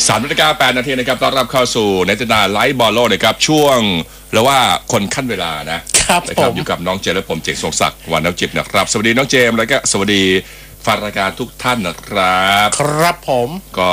3:08 น.นะครับต้อนรับเข้าสู่เนตินาไลฟ์บอลโลกนะครับช่วงแล้วว่าคนขั้นเวลานะครับอยู่กับน้องเจมและผมเจกทรงศักดิ์วรรณจิตนะครับสวัสดีน้องเจมแล้วก็สวัสดีแฟนรายการทุกท่านนะครับครับผมก็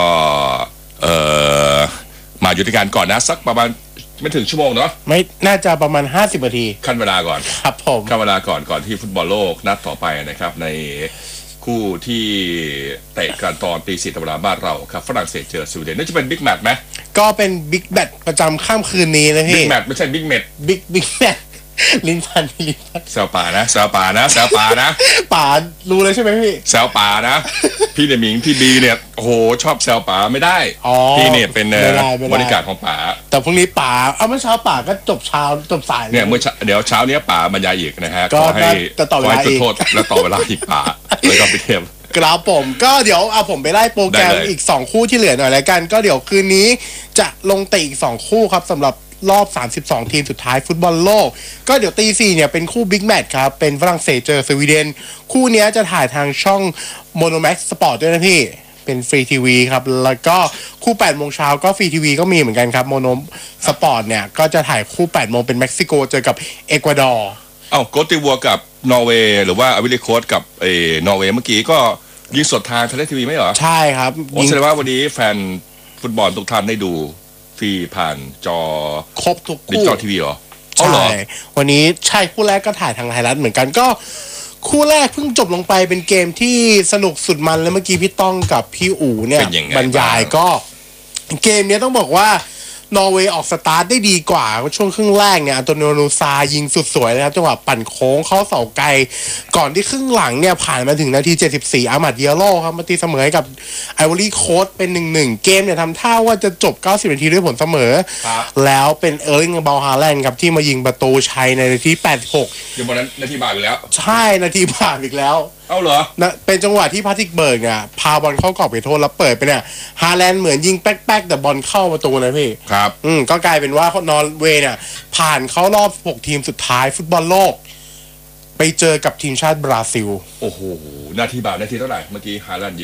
มาอยู่ด้วยกันก่อนนะสักประมาณไม่ถึงชั่วโมงเนาะไม่น่าจะประมาณ50 นาทีขั้นเวลาก่อนครับผมขั้นเวลาก่อนที่ฟุตบอลโลกนัดต่อไปนะครับในคู่ที่เตะกันตอนตี 4 ตามเวลาบ้านเราครับฝรั่งเศสเจอสวีเดนน่าจะเป็นบิ๊กแมตช์ไหมก็เป็นบิ๊กแมตช์ประจำค่ำคืนนี้นะพี่บิ๊กแมตช์ไม่ใช่บิ๊กเมตบิ๊กแมตช์ลิ้นพันแซวป่านะป่ารู้เลยใช่ไหมพี่แซวป่านะพี่เนี่ยหมิงพี่บีเนี่ยโอ้โหชอบแซวป่าไม่ได้พี่เนี่ยเป็นบริการของป่าแต่พรุ่งนี้ป่าเมื่อเช้าป่าก็จบสายเนี่ยเดี๋ยวเช้านี้ป่าบรรยายอีกนะฮะขอให้จุดโทษและต่อเวลาอีกป่าเลยก็ไปเทียมกราบผมก็เดี๋ยวผมไปไล่โปรแกรมอีก2คู่ที่เหลือหน่อยแล้วกันก็เดี๋ยวคืนนี้จะลงเตะอีก2คู่ครับสำหรับรอบ32ทีมสุดท้ายฟุตบอลโลกก็เดี๋ยวตี 4เนี่ยเป็นคู่บิ๊กแมตช์ครับเป็นฝรั่งเศสเจอสวีเดนคู่นี้จะถ่ายทางช่อง Monomax Sport ด้วยนะพี่เป็นฟรีทีวีครับแล้วก็คู่ 8 โมงเช้าก็ฟรีทีวีก็มีเหมือนกันครับ Mono Sport เนี่ยก็จะถ่ายคู่ 8 โมงเป็นเม็กซิโกเจอกับเอกวาดอร์โกติวัวกับนอร์เวย์หรือว่าอวิลิโคสกับนอร์เวย์เมื่อกี้ก็ยิงสดทางเทเลทีวีไหมเหรอใช่ครับแสดงว่าวันนี้แฟนฟุตบอลทุกท่านได้ดูฟรีผ่านจอครบทุกคู่ดิจิตอลทีวีเหรอใช่วันนี้ใช่คู่แรกก็ถ่ายทางไทยรัฐเหมือนกันก็คู่แรกเพิ่งจบลงไปเป็นเกมที่สนุกสุดมันแล้วเมื่อกี้พี่ต้องกับพี่อู๋เนี่ยบรรยายก็เกมนี้ต้องบอกว่านอร์เวย์ออกสตาร์ทได้ดีกว่าช่วงครึ่งแรกเนี่ยอันโตนิโอ นูซายิงสุดสวยเลยครับจังหวะปั่นโค้งเข้าเสาไกลก่อนที่ครึ่งหลังเนี่ยผ่านมาถึงนาที74อามัดเยโร่ครับมาตีเสมอกับไอวอรี่โค้สเป็น 1-1 เกมเนี่ยทำท่าว่าจะจบ90 นาทีด้วยผลเสมอแล้วเป็นเออร์ลิง เบาฮาแลนด์ครับที่มายิงประตูชัยในนาที86 อย่างวันนั้นนาทีบาปอีกแล้วใช่นาทีบาปอีกแล้วเหรอนะเป็นจังหวะที่พาทิกเบิร์กเนี่ยพาบอลเข้ากรอบเขตโทษแล้วเปิดไปเนี่ยฮาแลนด์เหมือนยิงแป๊กๆแต่บอลเข้าประตูนะพี่ครับก็กลายเป็นว่านอร์เวย์เนี่ยผ่านเข้ารอบ6ทีมสุดท้ายฟุตบอลโลกไปเจอกับทีมชาติบราซิลโอ้โหนาทีบาปนาทีเท่าไหร่เมื่อกี้ฮาแลนด์ยิง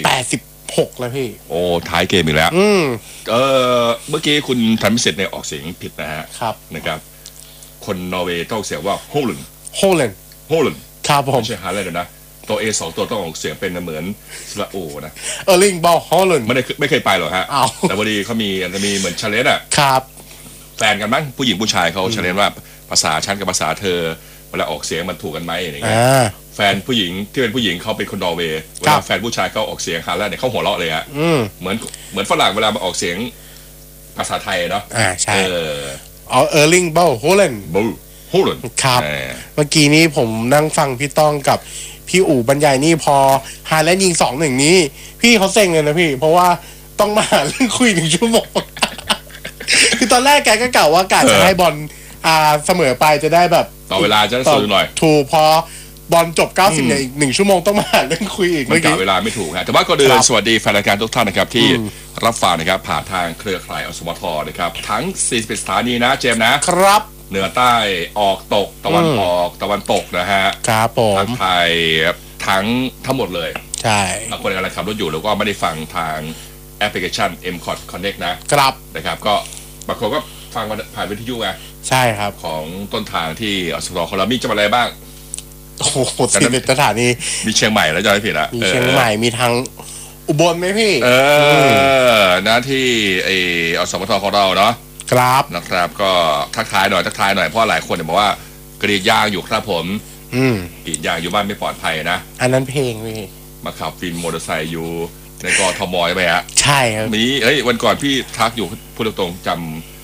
86แล้วพี่โอ้ท้ายเกมอีกแล้วเมื่อกี้คุณทันพิเศษเนี่ยออกเสียงผิดนะฮะครับนะครับคนนอร์เวย์ต้องเสียงว่าโฮลันครับผมไม่ใช่ฮาแลนด์นะตัว A 2 ตัวต้องออกเสียงเป็นเหมือนสระโอนะเออร์ลิง เบาฮอลแลนด์ไม่เคยไปหรอกฮะแต่พอดีเขาจะมีเหมือนชาเลนจ์ครับแฟนกันบ้างผู้หญิงผู้ชายเขาชาเลนจ์ว่าภาษาฉันกับภาษาเธอเวลาออกเสียงมันถูกกันไหมอย่างเงี้ยแฟนผู้หญิงที่เป็นผู้หญิงเขาเป็นคนนอร์เวย์เวลาแฟนผู้ชายเขาออกเสียงฮาแลนด์เนี่ยเขาหัวเราะเลยฮะเหมือนฝรั่งเวลามาออกเสียงภาษาไทยเนาะใช่เออร์ลิง เบาฮอลแลนด์ครับเมื่อกี้นี้ผมนั่งฟังพี่ต้องกับพี่อู๋บรรยายนี่พอฮาแลนด์ยิง2-1นี้พี่เขาเซ็งเลยนะพี่เพราะว่าต้องมาหาเรื่องคุย1 ชั่วโมงคือตอนแรกแกก็กล่าวว่ากะจะให้บอลเสมอไปจะได้แบบต่อเวลาจะสูงหน่อยถูกพอบอลจบ90เนี่ยอีก1 ชั่วโมงต้องมาหาเรื่องคุยอีกมันกะเวลาไม่ถูกฮะแต่ว่าก็เดินสวัสดีแฟนรายการทุกท่านนะครับที่รับฟังนะครับผ่านทางเครือข่ายอสมทนะครับทั้ง41สถานีนะเจมนะครับเหนือใต้ออกตกตะวันออกตะวันตกนะฮะครับผมทั้งไทยทั้งหมดเลยใช่บางคนกำลังขับรถอยู่แล้วก็ไม่ได้ฟังทางแอปพลิเคชัน M-Cot Connect นะครับก็บางคนก็ฟังผ่านวิทยุไงใช่ครับของต้นทางที่อสมทของเรามีจังหวัดอะไรบ้างโอ้โห11 สถานีมีเชียงใหม่แล้วจะไม่ผิดละมีเชียงใหม่มีทางอุบลไหมพี่นะที่อสมทของเราเนาะครับนะครับก็ทักทายหน่อยเพราะหลายคนบอกว่ากรีดยางอยู่ครับผมกรีดยางอยู่บ้านไม่ปลอดภัยนะอันนั้นเพลงพี่มาขับฟินมอเตอร์ไซค์อยู่ในกทมใช่ไหมฮะใช่ครับวันก่อนพี่ทักอยู่พูดตรงๆจ